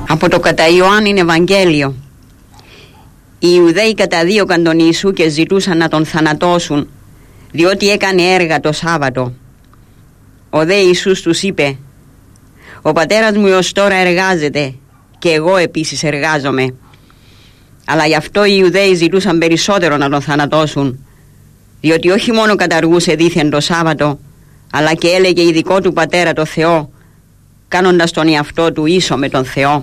Από το κατά Ιωάννην Ευαγγέλιο. Οι Ιουδαίοι καταδίωκαν τον Ιησού και ζητούσαν να τον θανατώσουν, διότι έκανε έργα το Σάββατο. Ο δε Ιησούς τους είπε: «Ο πατέρας μου έως τώρα εργάζεται και εγώ επίσης εργάζομαι». Αλλά γι' αυτό οι Ιουδαίοι ζητούσαν περισσότερο να τον θανατώσουν, διότι όχι μόνο καταργούσε δήθεν το Σάββατο, αλλά και έλεγε ειδικό του πατέρα το Θεό, κάνοντας τον εαυτό του ίσο με τον Θεό.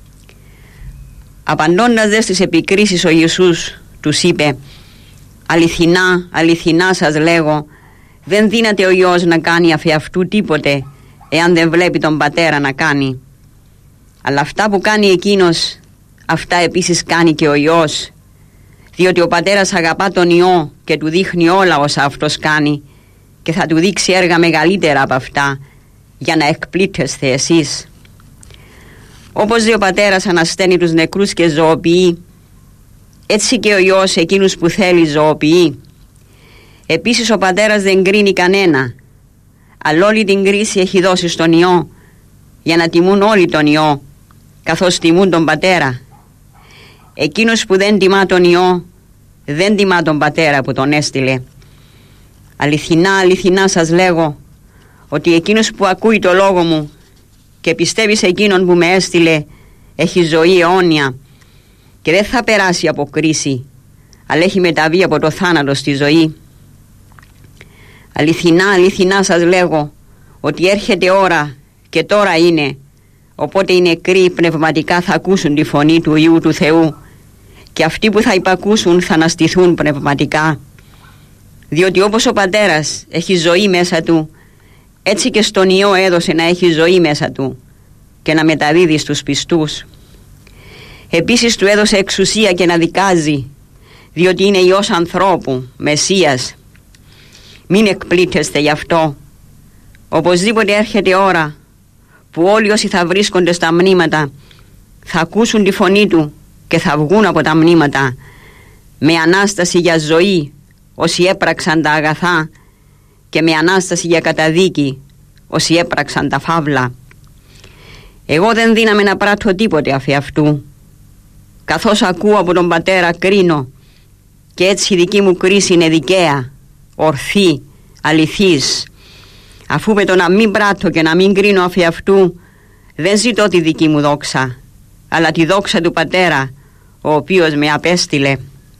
Απαντώντας δε στις επικρίσεις, ο Ιησούς τους είπε: «Αληθινά, αληθινά σας λέγω, δεν δύναται ο Υιός να κάνει αφ' αυτού τίποτε, εάν δεν βλέπει τον πατέρα να κάνει. Αλλά αυτά που κάνει εκείνος, αυτά επίσης κάνει και ο Υιός, διότι ο πατέρας αγαπά τον Υιό και του δείχνει όλα όσα αυτός κάνει, και θα του δείξει έργα μεγαλύτερα από αυτά, για να εκπλήττεστε εσείς. Όπως δε ο πατέρας ανασταίνει τους νεκρούς και ζωοποιεί, έτσι και ο Υιός εκείνους που θέλει ζωοποιεί. Επίσης ο πατέρας δεν κρίνει κανένα, αλλά όλη την κρίση έχει δώσει στον Υιό, για να τιμούν όλοι τον Υιό, καθώς τιμούν τον πατέρα. Εκείνος που δεν τιμά τον Υιό, δεν τιμά τον πατέρα που τον έστειλε. Αληθινά, αληθινά σας λέγω, ότι εκείνος που ακούει το λόγο μου και πιστεύει σε εκείνον που με έστειλε, έχει ζωή αιώνια και δεν θα περάσει από κρίση, αλλά έχει μεταβεί από το θάνατο στη ζωή. Αληθινά, αληθινά σας λέγω, ότι έρχεται ώρα και τώρα είναι, οπότε οι νεκροί πνευματικά θα ακούσουν τη φωνή του Υιού του Θεού, και αυτοί που θα υπακούσουν θα αναστηθούν πνευματικά. Διότι όπως ο πατέρας έχει ζωή μέσα του, έτσι και στον Υιό έδωσε να έχει ζωή μέσα του και να μεταδίδει στους πιστούς. Επίσης του έδωσε εξουσία και να δικάζει, διότι είναι Υιός ανθρώπου, Μεσσίας. Μην εκπλήττεστε γι' αυτό. Οπωσδήποτε έρχεται ώρα που όλοι όσοι θα βρίσκονται στα μνήματα θα ακούσουν τη φωνή του και θα βγουν από τα μνήματα με Ανάσταση για ζωή όσοι έπραξαν τα αγαθά, και με Ανάσταση για καταδίκη όσοι έπραξαν τα φαύλα. Εγώ δεν δύναμαι να πράττω τίποτε αφ' αυτού. Καθώς ακούω από τον πατέρα κρίνω, και έτσι η δική μου κρίση είναι δικαία, ορθή, αληθής. Αφού με το να μην πράττω και να μην κρίνω αφ' αυτού, δεν ζητώ τη δική μου δόξα, αλλά τη δόξα του πατέρα, ο οποίος με απέστειλε.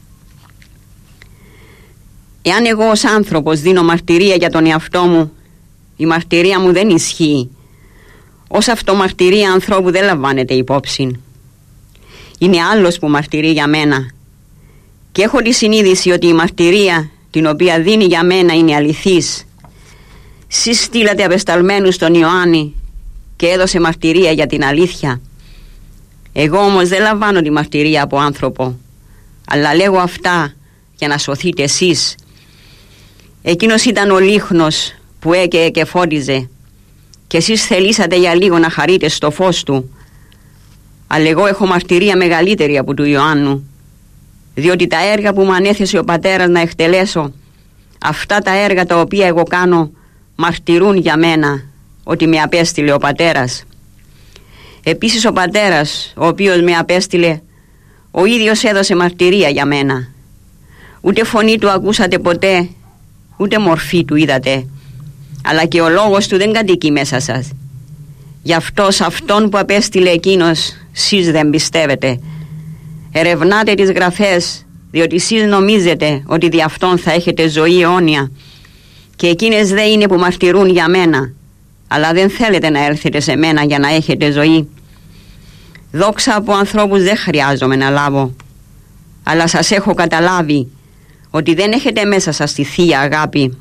Εάν εγώ ως άνθρωπος δίνω μαρτυρία για τον εαυτό μου, η μαρτυρία μου δεν ισχύει. Ως αυτομαρτυρία ανθρώπου δεν λαμβάνεται υπόψη. Είναι άλλος που μαρτυρεί για μένα, και έχω τη συνείδηση ότι η μαρτυρία την οποία δίνει για μένα είναι αληθής. Σεις στείλατε απεσταλμένους στον Ιωάννη και έδωσε μαρτυρία για την αλήθεια. Εγώ όμως δεν λαμβάνω τη μαρτυρία από άνθρωπο, αλλά λέγω αυτά για να σωθείτε εσείς. Εκείνος ήταν ο λίχνος που έκαιε και φώτιζε, και εσείς θελήσατε για λίγο να χαρείτε στο φως του. Αλλά εγώ έχω μαρτυρία μεγαλύτερη από του Ιωάννου, διότι τα έργα που μου ανέθεσε ο πατέρας να εκτελέσω, αυτά τα έργα τα οποία εγώ κάνω, μαρτυρούν για μένα ότι με απέστειλε ο πατέρας. Επίσης ο πατέρας, ο οποίος με απέστειλε, ο ίδιος έδωσε μαρτυρία για μένα. Ούτε φωνή του ακούσατε ποτέ, ούτε μορφή του είδατε, αλλά και ο λόγος του δεν κατοικεί μέσα σας. Γι' αυτό σε αυτόν που απέστειλε εκείνος σεις δεν πιστεύετε. Ερευνάτε τις γραφές, διότι σεις νομίζετε ότι δι' αυτόν θα έχετε ζωή αιώνια, και εκείνες δε είναι που μαρτυρούν για μένα, αλλά δεν θέλετε να έρθετε σε μένα για να έχετε ζωή. Δόξα από ανθρώπους δεν χρειάζομαι να λάβω, αλλά σας έχω καταλάβει ότι δεν έχετε μέσα σας τη Θεία Αγάπη.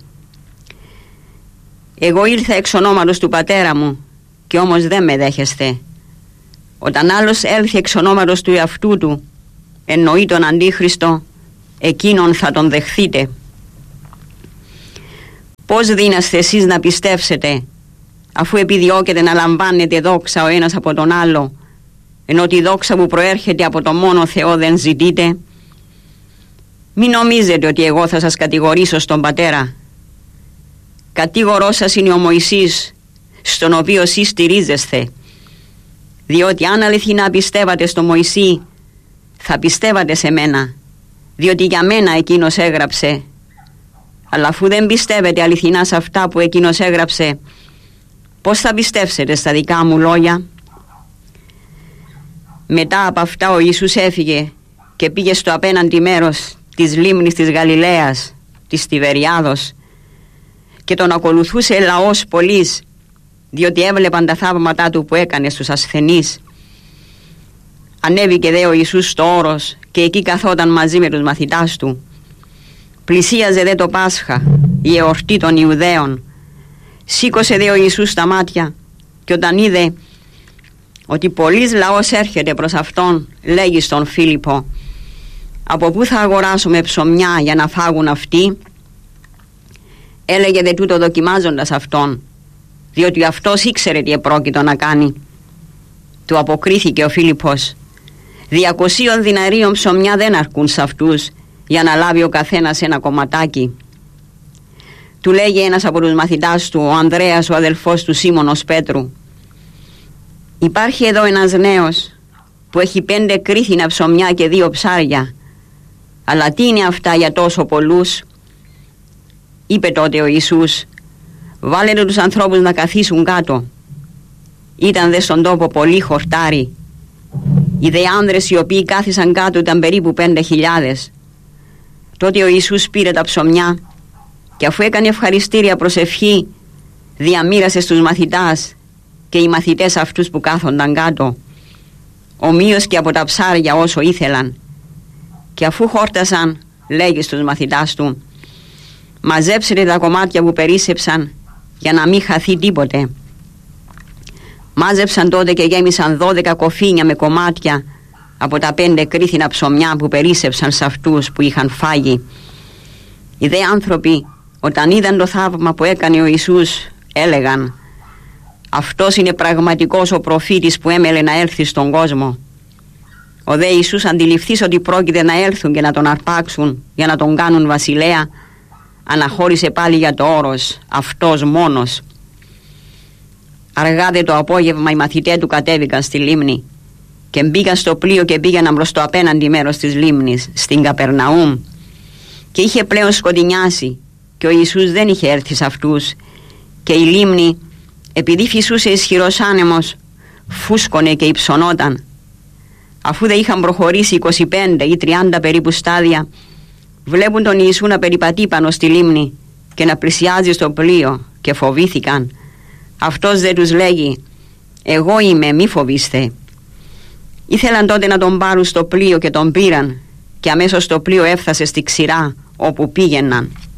Εγώ ήρθα εξ ονόματος του πατέρα μου, και όμως δεν με δέχεστε. Όταν άλλος έλθει εξ ονόματος του εαυτού του, εννοεί τον Αντίχριστο, εκείνον θα τον δεχθείτε. Πώς δύναστε εσείς να πιστεύσετε, αφού επιδιώκετε να λαμβάνετε δόξα ο ένας από τον άλλο, ενώ τη δόξα που προέρχεται από το μόνο Θεό δεν ζητείτε? Μην νομίζετε ότι εγώ θα σας κατηγορήσω στον πατέρα. Κατήγορός σας είναι ο Μωυσής, στον οποίο εσείς στηρίζεστε, διότι αν αληθινά πιστεύατε στο Μωυσή, θα πιστεύατε σε μένα, διότι για μένα εκείνος έγραψε. Αλλά αφού δεν πιστεύετε αληθινά σε αυτά που εκείνος έγραψε, πώς θα πιστεύσετε στα δικά μου λόγια? Μετά από αυτά ο Ιησούς έφυγε και πήγε στο απέναντι μέρος της λίμνης της Γαλιλαίας, της Τιβεριάδος, και τον ακολουθούσε λαός πολύς, διότι έβλεπαν τα θαύματά του που έκανε στους ασθενείς. Ανέβηκε δε ο Ιησούς στο όρος και εκεί καθόταν μαζί με τους μαθητάς του. Πλησίαζε δε το Πάσχα, η εορτή των Ιουδαίων. Σήκωσε δε ο Ιησούς τα μάτια και όταν είδε ότι πολύς λαός έρχεται προς αυτόν, λέγει στον Φίλιππο: «Από πού θα αγοράσουμε ψωμιά για να φάγουν αυτοί?» Έλεγε δε τούτο δοκιμάζοντας αυτόν, διότι αυτός ήξερε τι επρόκειτο να κάνει. Του αποκρίθηκε ο Φίλιππος: 200 διναρίων ψωμιά δεν αρκούν σε αυτούς για να λάβει ο καθένας ένα κομματάκι. Του λέγει ένας από τους μαθητάς του, ο Ανδρέας, ο αδελφός του Σίμωνος Πέτρου: «Υπάρχει εδώ ένας νέος που έχει 5 κρίθινα ψωμιά και 2 ψάρια, αλλά τι είναι αυτά για τόσο πολλούς?» Είπε τότε ο Ιησούς: «Βάλετε τους ανθρώπους να καθίσουν κάτω». Ήταν δε στον τόπο πολύ χορτάρι. Οι δε άνδρες οι οποίοι κάθισαν κάτω ήταν περίπου 5.000. Τότε ο Ιησούς πήρε τα ψωμιά και αφού έκανε ευχαριστήρια προσευχή, διαμοίρασε στους μαθητάς και οι μαθητές αυτούς που κάθονταν κάτω, ομοίως και από τα ψάρια όσο ήθελαν. Και αφού χόρτασαν, λέγει στους μαθητάς του: «Μαζέψετε τα κομμάτια που περίσσεψαν για να μην χαθεί τίποτε». Μάζεψαν τότε και γέμισαν 12 κοφίνια με κομμάτια από τα 5 κρίθινα ψωμιά που περίσσεψαν σε αυτούς που είχαν φάγει. Οι δε άνθρωποι, όταν είδαν το θαύμα που έκανε ο Ιησούς, έλεγαν: «Αυτός είναι πραγματικός ο προφήτης που έμελε να έλθει στον κόσμο». Ο δε Ιησούς, αντιληφθείς ότι πρόκειται να έλθουν και να τον αρπάξουν για να τον κάνουν βασιλέα, αναχώρησε πάλι για το όρος, αυτός μόνος. Αργά δε το απόγευμα οι μαθητές του κατέβηκαν στη λίμνη και μπήκαν στο πλοίο και πήγαιναν προς το απέναντι μέρος της λίμνης, στην Καπερναούμ. Και είχε πλέον σκοτεινιάσει και ο Ιησούς δεν είχε έρθει σε αυτούς, και η λίμνη, επειδή φυσούσε ισχυρός άνεμος, φούσκωνε και υψωνόταν. Αφού δεν είχαν προχωρήσει 25 ή 30 περίπου στάδια, βλέπουν τον Ιησού να περιπατεί πάνω στη λίμνη και να πλησιάζει στο πλοίο και φοβήθηκαν. Αυτός δεν τους λέγει: «Εγώ είμαι, μη φοβήστε». Ήθελαν τότε να τον πάρουν στο πλοίο και τον πήραν, και αμέσως το πλοίο έφτασε στη ξηρά όπου πήγαιναν.